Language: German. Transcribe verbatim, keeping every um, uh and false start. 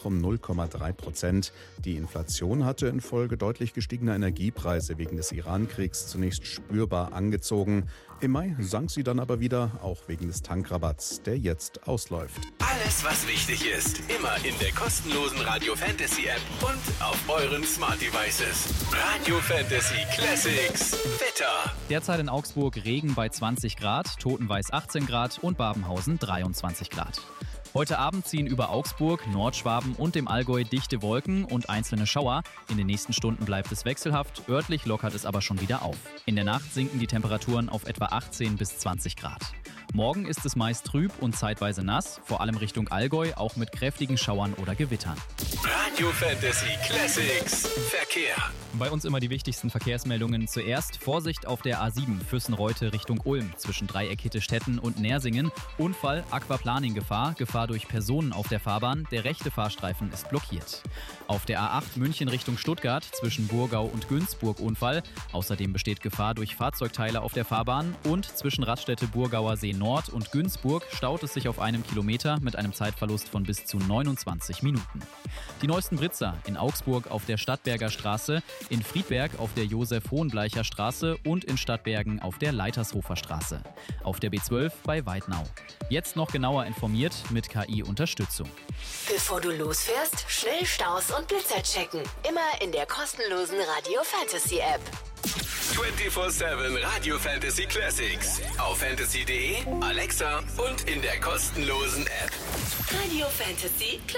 auch um null Komma drei Prozent. Die Inflation hatte infolge deutlich gestiegener Energiepreise wegen des Iran-Kriegs zunächst spürbar angezogen. Im Mai sank sie dann aber wieder, auch wegen des Tankrabatts, der jetzt ausläuft. Alles, was wichtig ist, immer in der kostenlosen Radio Fantasy App und auf euren Smart Devices. Radio Fantasy Classics. Wetter. Derzeit in Augsburg Regen bei zwanzig Grad, Totenweiß achtzehn Grad und Babenhausen dreiundzwanzig Grad. Heute Abend ziehen über Augsburg, Nordschwaben und dem Allgäu dichte Wolken und einzelne Schauer. In den nächsten Stunden bleibt es wechselhaft, örtlich lockert es aber schon wieder auf. In der Nacht sinken die Temperaturen auf etwa achtzehn bis zwanzig Grad. Morgen ist es meist trüb und zeitweise nass, vor allem Richtung Allgäu, auch mit kräftigen Schauern oder Gewittern. Radio Fantasy Classics. Verkehr. Bei uns immer die wichtigsten Verkehrsmeldungen. Zuerst Vorsicht auf der A sieben Füssen-Reute Richtung Ulm zwischen Dreieck Hittestetten und Nersingen. Unfall, Aquaplaning-Gefahr, Gefahr durch Personen auf der Fahrbahn. Der rechte Fahrstreifen ist blockiert. Auf der A acht München Richtung Stuttgart zwischen Burgau und Günzburg Unfall. Außerdem besteht Gefahr durch Fahrzeugteile auf der Fahrbahn. Und zwischen Raststätte Burgauer See Nord und Günzburg staut es sich auf einem Kilometer mit einem Zeitverlust von bis zu neunundzwanzig Minuten. Die neuesten Blitzer in Augsburg auf der Stadtberger Straße, in Friedberg auf der Josef-Hohenbleicher Straße und in Stadtbergen auf der Leitershofer Straße. Auf der B zwölf bei Weidnau. Jetzt noch genauer informiert mit K I-Unterstützung. Bevor du losfährst, schnell Staus und Blitzer checken. Immer in der kostenlosen Radio Fantasy App. vierundzwanzig sieben Radio Fantasy Classics. Auf fantasy punkt de, Alexa und in der kostenlosen App. Radio Fantasy Classics.